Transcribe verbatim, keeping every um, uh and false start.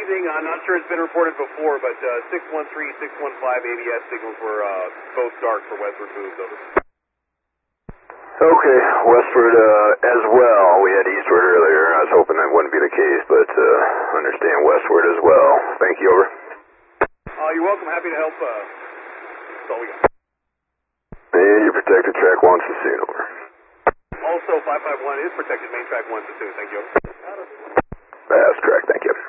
evening. I'm not sure it's been reported before, but uh, six one three, six one five A B S signals were uh, both dark for westward moves. Over. Okay, westward uh, as well. We had eastward earlier. I was hoping that wouldn't be the case, but uh, understand westward as well. Thank you, over. Uh, you're welcome. Happy to help. Uh, that's all we got. And you protected track one Sassoon, over. Also, five five one is protected main track one Sassoon. Thank you, over. That's correct, thank you.